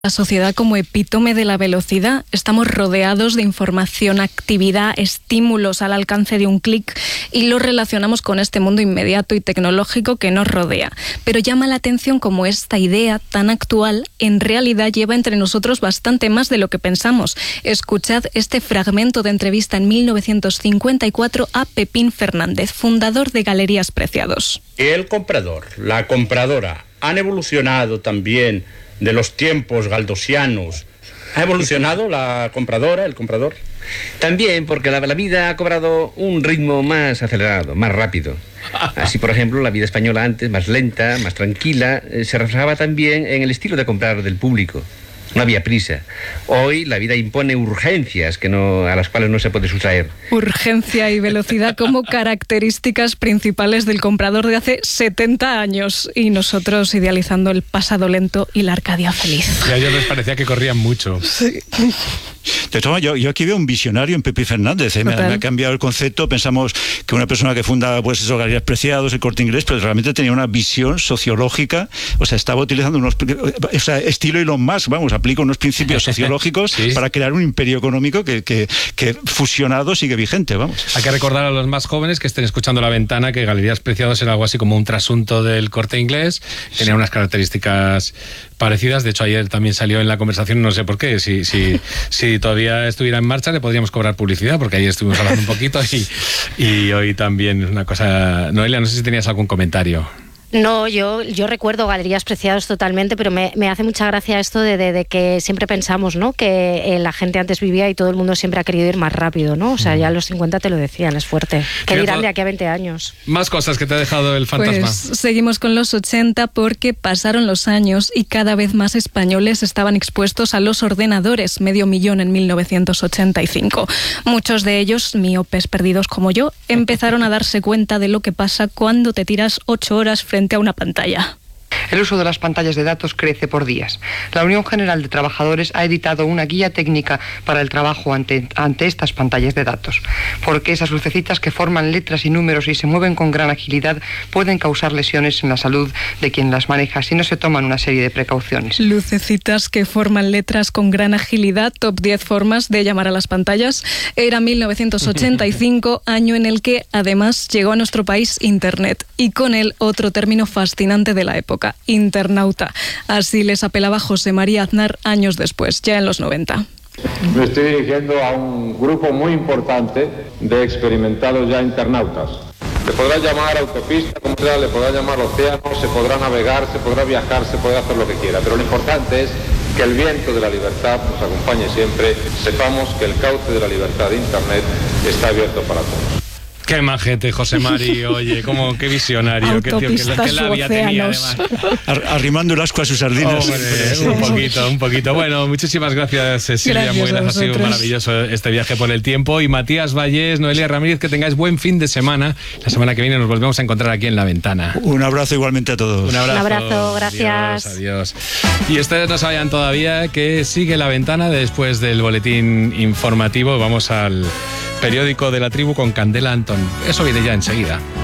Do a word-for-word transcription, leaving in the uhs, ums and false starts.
La sociedad como epítome de la velocidad. Estamos rodeados de información, actividad, estímulos al alcance de un clic y lo relacionamos con este mundo inmediato y tecnológico que nos rodea. Pero llama la atención cómo esta idea tan actual en realidad lleva entre nosotros bastante más de lo que pensamos. Escuchad este fragmento de entrevista en mil novecientos cincuenta y cuatro a Pepín Fernández, fundador de Galerías Preciados. El comprador, la compradora, han evolucionado también de los tiempos galdosianos. ¿Ha evolucionado la compradora, el comprador? También porque la, la vida ha cobrado un ritmo más acelerado, más rápido. Así, por ejemplo, la vida española antes, más lenta, más tranquila, eh, se reflejaba también en el estilo de comprar del público. No había prisa. Hoy la vida impone urgencias que no, a las cuales no se puede sustraer. Urgencia y velocidad como características principales del comprador de hace setenta años. Y nosotros idealizando el pasado lento y la Arcadia feliz. Y a ellos les parecía que corrían mucho. Sí. De todas, yo, yo aquí veo un visionario en Pepín Fernández. ¿eh? Me, me ha cambiado el concepto. Pensamos que una persona que funda pues esos Galerías Preciados, el Corte Inglés, pero realmente tenía una visión sociológica. O sea, estaba utilizando unos, o sea, estilo Elon Musk, vamos, aplica unos principios sociológicos sí. para crear un imperio económico que, que, que fusionado sigue vigente, vamos. Hay que recordar a los más jóvenes que estén escuchando La Ventana que Galerías Preciados era algo así como un trasunto del Corte Inglés. Tenía unas características parecidas. De hecho, ayer también salió en la conversación, no sé por qué, si, si, si todavía estuviera en marcha le podríamos cobrar publicidad, porque ayer estuvimos hablando un poquito y, y hoy también una cosa. Noelia, no sé si tenías algún comentario. No, yo, yo recuerdo Galerías Preciados totalmente, pero me, me hace mucha gracia esto de, de, de que siempre pensamos, ¿no?, que eh, la gente antes vivía y todo el mundo siempre ha querido ir más rápido, ¿no? O sea, ya a los cincuenta te lo decían, es fuerte. ¿Qué dirán de aquí a veinte años? Más cosas que te ha dejado el fantasma. Pues seguimos con los ochenta porque pasaron los años y cada vez más españoles estaban expuestos a los ordenadores, medio millón en mil novecientos ochenta y cinco. Muchos de ellos, miopes perdidos como yo, empezaron a darse cuenta de lo que pasa cuando te tiras ocho horas frente a una pantalla. El uso de las pantallas de datos crece por días. La Unión General de Trabajadores ha editado una guía técnica para el trabajo ante, ante estas pantallas de datos, porque esas lucecitas que forman letras y números y se mueven con gran agilidad pueden causar lesiones en la salud de quien las maneja si no se toman una serie de precauciones. Lucecitas que forman letras con gran agilidad, top diez formas de llamar a las pantallas. Era mil novecientos ochenta y cinco, año en el que además llegó a nuestro país Internet y con él otro término fascinante de la época: internauta. Así les apelaba José María Aznar años después, ya en los noventa. Me estoy dirigiendo a un grupo muy importante de experimentados ya internautas. Le podrá llamar autopista, como sea, le podrá llamar océano, se podrá navegar, se podrá viajar, se podrá hacer lo que quiera, pero lo importante es que el viento de la libertad nos acompañe siempre, sepamos que el cauce de la libertad de Internet está abierto para todos. Qué majete, José Mari, oye, como qué visionario, qué tío, que, que labia tenía además. Arrimando el asco a sus sardinas. Hombre, un poquito, un poquito. Bueno, muchísimas gracias, Silvia Muelas, ha sido maravilloso este viaje por el tiempo. Y Matías Vallés, Noelia Ramírez, que tengáis buen fin de semana. La semana que viene nos volvemos a encontrar aquí en La Ventana. Un abrazo igualmente a todos. Un abrazo, Un abrazo gracias. Adiós, adiós. Y ustedes no sabían todavía que sigue La Ventana después del boletín informativo. Vamos al periódico de la tribu con Candela Antón. Eso viene ya enseguida.